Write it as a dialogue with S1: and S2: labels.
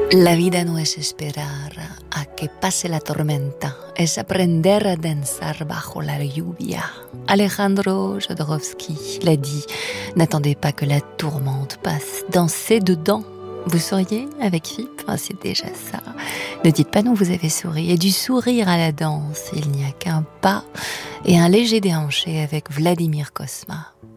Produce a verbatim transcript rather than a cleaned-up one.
S1: La vida no es esperar a que pase la tormenta, es aprender a danzar bajo la lluvia. Alejandro Jodorowsky l'a dit, n'attendez pas que la tourmente passe, dansez dedans. Vous souriez avec Philippe, ah, c'est déjà ça. Ne dites pas non, vous avez souri. Et du sourire à la danse, il n'y a qu'un pas et un léger déhanché avec Vladimir Cosma.